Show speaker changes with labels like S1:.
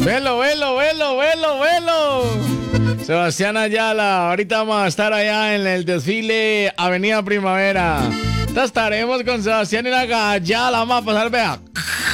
S1: Velo, velo, velo, velo, velo. Sebastián Ayala, ahorita vamos a estar allá en el desfile Avenida Primavera. Estaremos con Sebastián Ayala, vamos a pasar, vea.